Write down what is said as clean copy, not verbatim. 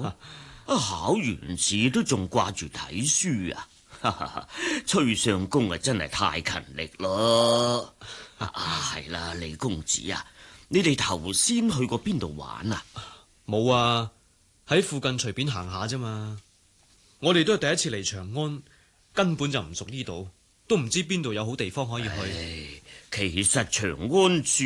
考完試都仲掛住睇書啊！崔相公啊，真係太勤力咯。係啦，李公子啊，你哋頭先去過邊度玩啊？ 冇啊，喺附近隨便行下啫嘛。我哋都係第一次嚟長安，根本就唔熟呢度，都唔知邊度有好地方可以去。 其實長安處